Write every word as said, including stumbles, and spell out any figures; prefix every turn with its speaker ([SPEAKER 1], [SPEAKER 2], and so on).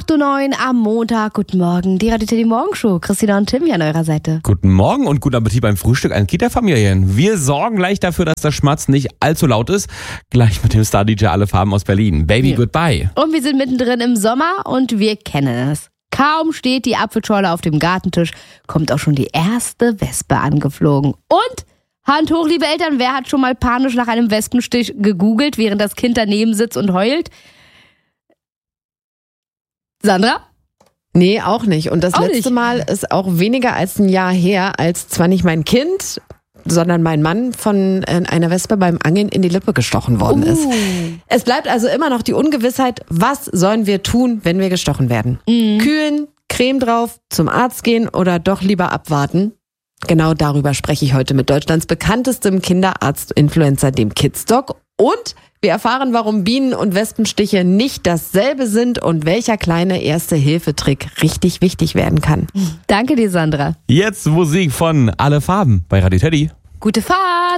[SPEAKER 1] acht Uhr neun am Montag. Guten Morgen, die Radio Teddy Morgenshow. Christina und Tim hier an eurer Seite.
[SPEAKER 2] Guten Morgen und guten Appetit beim Frühstück an Kita-Familien. Wir sorgen gleich dafür, dass das Schmatzen nicht allzu laut ist. Gleich mit dem Star-D J Alle Farben aus Berlin. Baby,
[SPEAKER 1] Ja.
[SPEAKER 2] goodbye.
[SPEAKER 1] Und wir sind mittendrin im Sommer und wir kennen es. Kaum steht die Apfelschorle auf dem Gartentisch, kommt auch schon die erste Wespe angeflogen. Und Hand hoch, liebe Eltern, wer hat schon mal panisch nach einem Wespenstich gegoogelt, während das Kind daneben sitzt und heult? Sandra?
[SPEAKER 3] Nee, auch nicht. Und das
[SPEAKER 1] Auch
[SPEAKER 3] letzte
[SPEAKER 1] nicht.
[SPEAKER 3] Mal ist auch weniger als ein Jahr her, als zwar nicht mein Kind, sondern mein Mann von äh, einer Wespe beim Angeln in die Lippe gestochen worden ist. Es bleibt also immer noch die Ungewissheit, was sollen wir tun, wenn wir gestochen werden?
[SPEAKER 1] Mhm.
[SPEAKER 3] Kühlen, Creme drauf, zum Arzt gehen oder doch lieber abwarten? Genau darüber spreche ich heute mit Deutschlands bekanntestem Kinderarzt-Influencer, dem Kidsdoc. Und wir erfahren, warum Bienen- und Wespenstiche nicht dasselbe sind und welcher kleine Erste-Hilfe-Trick richtig wichtig werden kann.
[SPEAKER 1] Danke dir, Sandra.
[SPEAKER 2] Jetzt Musik von Alle Farben bei Radio Teddy.
[SPEAKER 1] Gute Fahrt!